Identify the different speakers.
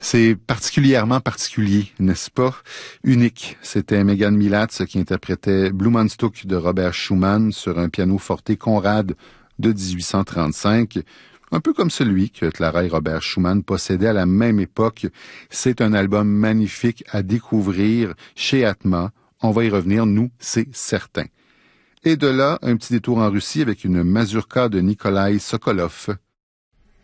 Speaker 1: C'est particulièrement particulier, n'est-ce pas? Unique. C'était Megan Milatz qui interprétait Blumenstück de Robert Schumann sur un piano forte Conrad de 1835. Un peu comme celui que Clara et Robert Schumann possédaient à la même époque. C'est un album magnifique à découvrir chez Atma. On va y revenir, nous, c'est certain. Et de là, un petit détour en Russie avec une mazurka de Nikolai Sokolov.